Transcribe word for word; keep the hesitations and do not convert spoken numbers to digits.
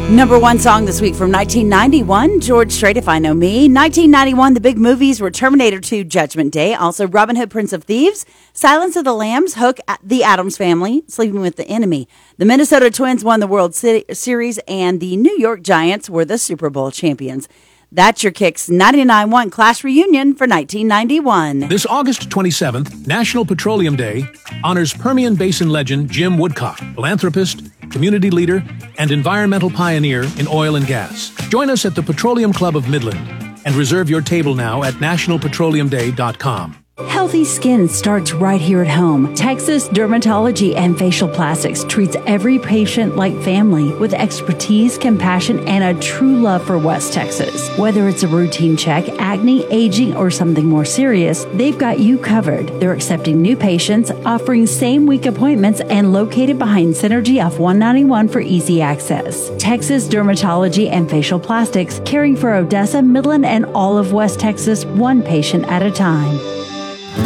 Number one song this week from nineteen ninety-one, George Strait, If I Know Me. nineteen ninety-one, the big movies were Terminator two, Judgment Day. Also, Robin Hood, Prince of Thieves, Silence of the Lambs, Hook, The Addams Family, Sleeping with the Enemy. The Minnesota Twins won the World Series, and the New York Giants were the Super Bowl champions. That's your Kicks ninety-nine point one Class Reunion for nineteen ninety-one. This August twenty-seventh, National Petroleum Day, honors Permian Basin legend Jim Woodcock, philanthropist, community leader, and environmental pioneer in oil and gas. Join us at the Petroleum Club of Midland and reserve your table now at national petroleum day dot com. Healthy skin starts right here at home. Texas Dermatology and Facial Plastics treats every patient like family with expertise, compassion, and a true love for West Texas. Whether it's a routine check, acne, aging, or something more serious, they've got you covered. They're accepting new patients, offering same-week appointments, and located behind Synergy off one ninety-one for easy access. Texas Dermatology and Facial Plastics, caring for Odessa, Midland, and all of West Texas, one patient at a time.